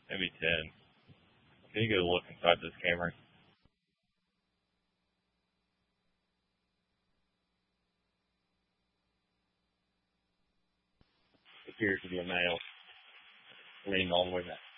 maybe 10. Can you go look inside this Camry? Appears to be a male, leaning all the way back.